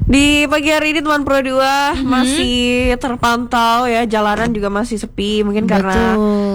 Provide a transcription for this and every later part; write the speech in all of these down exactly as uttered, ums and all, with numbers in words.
Di pagi hari ini teman Pro dua mm-hmm. masih terpantau ya, jalanan juga masih sepi. Mungkin Betul. karena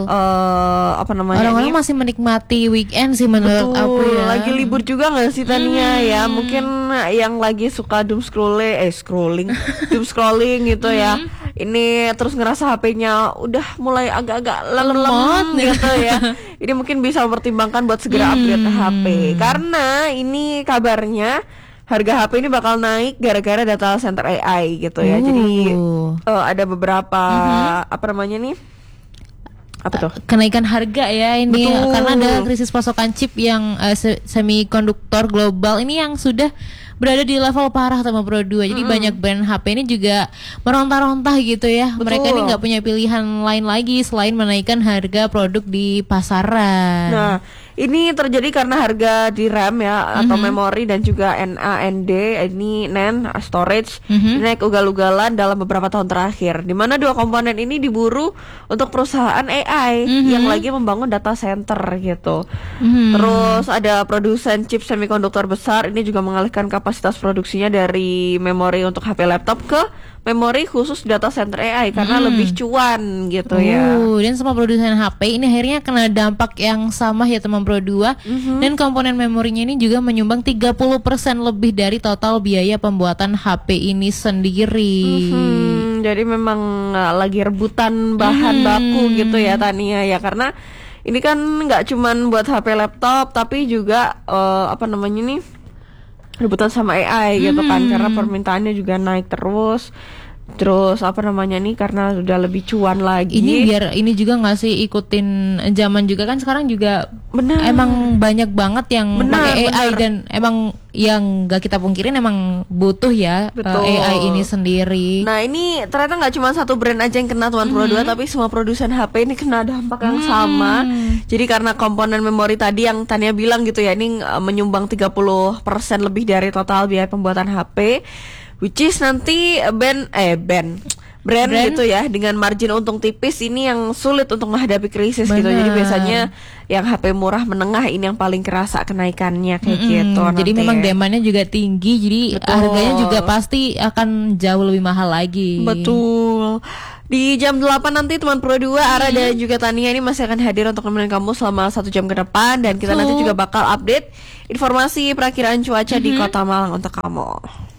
uh, apa namanya orang-orang ini? masih menikmati weekend sih menurut Betul. aku ya. Lagi libur juga nggak sih Tania hmm. ya? Mungkin yang lagi suka doom scrolling, eh scrolling, doom scrolling gitu hmm. ya. Ini terus ngerasa H P-nya udah mulai agak-agak lemot gitu ya. Ini mungkin bisa mempertimbangkan buat segera upgrade hmm. H P, karena ini kabarnya harga H P ini bakal naik gara-gara data center A I gitu ya. Uh. Jadi uh, ada beberapa uh-huh. apa namanya nih? Apa tuh? Kenaikan harga ya ini. Betul. Karena ada krisis pasokan chip yang uh, semikonduktor global ini yang sudah berada di level parah sama Pro dua. Jadi mm-hmm. banyak brand H P ini juga meronta-ronta gitu ya. Betul. Mereka ini nggak punya pilihan lain lagi selain menaikkan harga produk di pasaran. Nah, ini terjadi karena harga di RAM ya mm-hmm. atau memori dan juga N A N D ini N A N D storage mm-hmm. naik ugal-ugalan dalam beberapa tahun terakhir, di mana dua komponen ini diburu untuk perusahaan A I mm-hmm. yang lagi membangun data center gitu. Mm-hmm. Terus ada produsen chip semikonduktor besar ini juga mengalihkan kapasitas produksinya dari memori untuk H P laptop ke memori khusus data center A I karena hmm. lebih cuan gitu uh, ya. Dan semua produsen H P ini akhirnya kena dampak yang sama ya teman Pro dua. Uh-huh. Dan komponen memorinya ini juga menyumbang tiga puluh persen lebih dari total biaya pembuatan H P ini sendiri. Uh-huh. Jadi memang uh, lagi rebutan bahan uh-huh. baku gitu ya Tania ya, karena ini kan nggak cuman buat H P laptop tapi juga uh, apa namanya nih, rebutan sama A I gitu kan, hmm. karena permintaannya juga naik terus. Terus apa namanya nih, karena udah lebih cuan lagi. Ini biar ini juga nggak sih ikutin zaman juga kan, sekarang juga bener. Emang banyak banget yang bener, pakai A I bener. Dan emang yang nggak kita pungkirin emang butuh ya. Betul. A I ini sendiri. Nah ini ternyata nggak cuma satu brand aja yang kena teman Pro dua, tapi semua produsen H P ini kena dampak yang hmm. sama. Jadi karena komponen memori tadi yang Tania bilang gitu ya, ini uh, menyumbang tiga puluh persen lebih dari total biaya pembuatan H P, which is nanti band eh band brand, brand gitu ya, dengan margin untung tipis ini yang sulit untuk menghadapi krisis. Bener. Gitu. Jadi biasanya yang H P murah menengah ini yang paling kerasa kenaikannya kayak mm-hmm. gitu. Jadi nanti. Memang demandnya juga tinggi, jadi betul. Harganya juga pasti akan jauh lebih mahal lagi. Betul. Di jam delapan nanti teman Pro dua, Ara hmm. dan juga Tania ini masih akan hadir untuk nemenin kamu selama satu jam ke depan. Dan kita oh. nanti juga bakal update informasi perakiraan cuaca hmm. di Kota Malang untuk kamu.